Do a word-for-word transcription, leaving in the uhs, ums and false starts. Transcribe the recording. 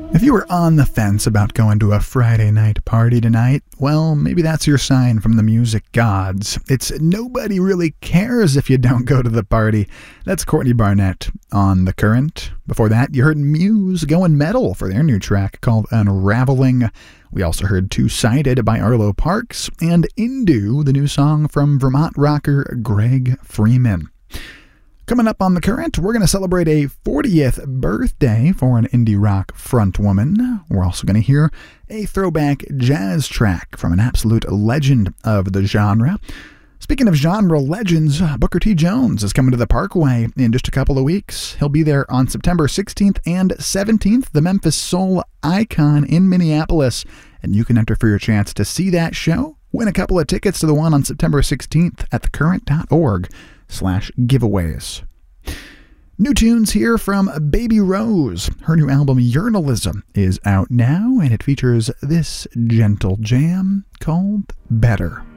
If you were on the fence about going to a Friday night party tonight, well, maybe that's your sign from the music gods. It's Nobody Really Cares If You Don't Go to the Party. That's Courtney Barnett on The Current. Before that, you heard Muse going metal for their new track called Unraveling. We also heard Two-Sided by Arlo Parks and Indu, the new song from Vermont rocker Greg Freeman. Coming up on The Current, we're going to celebrate a fortieth birthday for an indie rock frontwoman. We're also going to hear a throwback jazz track from an absolute legend of the genre. Speaking of genre legends, Booker T. Jones is coming to the Parkway in just a couple of weeks. He'll be there on September sixteenth and seventeenth, the Memphis Soul Icon in Minneapolis, and you can enter for your chance to see that show. Win a couple of tickets to the one on September sixteenth at the current dot org slash giveaways. New tunes here from Baby Rose. Her new album Journalism is out now, and it features this gentle jam called Better.